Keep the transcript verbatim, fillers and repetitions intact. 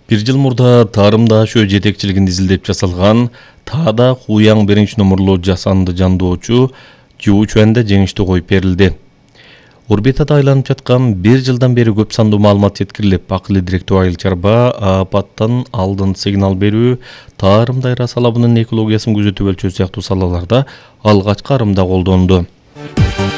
Бир жыл мурда Тарымда Шөө жетекчилигинде изилдеп жасалган Таада Хуяң биринчи номерлуу жасанды жандоочу Жуу Чуэнде жеңиштүү коюп берилди. Орбитада айланып жаткан бир жылдан бери көп сандуу маалымат жеткирилип, акылы директүү айыл чарба апаттан алдын сигнал берүү, Тарым дайрасы алабынын экологиясын күзөтүү өлчөсү сыяктуу салаларда алгачкы арымда колдонду.